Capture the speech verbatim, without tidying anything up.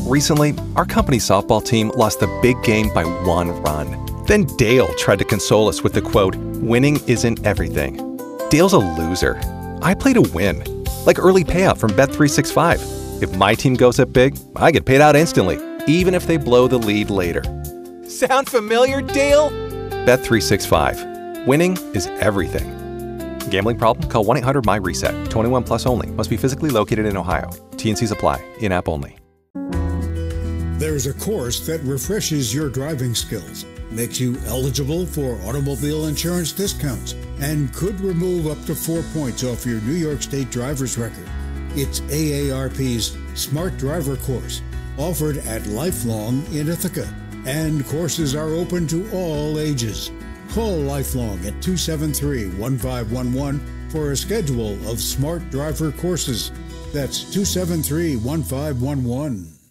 Recently, our company's softball team lost the big game by one run. Then Dale tried to console us with the quote, "Winning isn't everything." Dale's a loser. I play to win. Like early payout from Bet three sixty-five. If my team goes up big, I get paid out instantly, even if they blow the lead later. Sound familiar, Dale? Bet three sixty-five. Winning is everything. Gambling problem? Call one eight hundred M Y reset. twenty-one plus only. Must be physically located in Ohio. T N Cs apply. In-app only. There's a course that refreshes your driving skills, makes you eligible for automobile insurance discounts, and could remove up to four points off your New York State driver's record. It's A A R P's Smart Driver Course, offered at Lifelong in Ithaca, and courses are open to all ages. Call Lifelong at two seven three, one five one one for a schedule of Smart Driver courses. That's two seven three, one five one one.